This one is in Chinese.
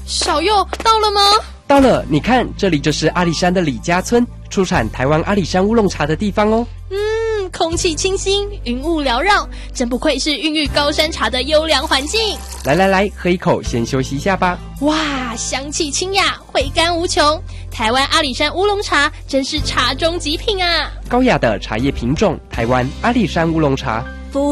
小佑到了吗？ 到了，你看，这里就是阿里山的李家村，出产台湾阿里山乌龙茶的地方哦。 空气清新，云雾缭绕，真不愧是孕育高山茶的优良环境。 来，喝一口，先休息一下吧。 哇，香气清雅，回甘无穷。台湾阿里山乌龙茶真是茶中极品啊！ 高雅的茶叶品种，台湾阿里山乌龙茶